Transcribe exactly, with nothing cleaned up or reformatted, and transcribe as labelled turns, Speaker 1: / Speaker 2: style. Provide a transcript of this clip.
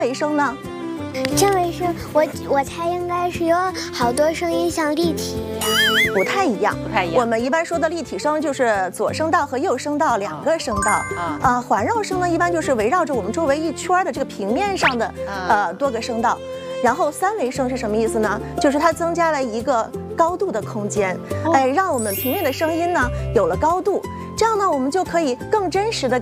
Speaker 1: 维声呢？
Speaker 2: 三维声，我我猜应该是有好多声音像立体一样。
Speaker 1: 不太一样，
Speaker 3: 不太一样。
Speaker 1: 我们一般说的立体声就是左声道和右声道两个声道。
Speaker 3: 啊，
Speaker 1: 呃，环绕声呢，一般就是围绕着我们周围一圈的这个平面上的呃多个声道。然后三维声是什么意思呢？就是它增加了一个高度的空间，哎，让我们平面的声音呢有了高度，这样呢我们就可以更真实的